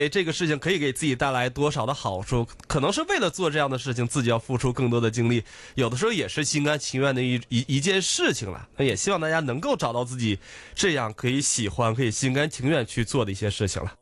这个事情可以给自己带来多少的好处，可能是为了做这样的事情，自己要付出更多的精力，有的时候也是心甘情愿的一件事情了。那也希望大家能够找到自己这样可以喜欢、可以心甘情愿去做的一些事情了。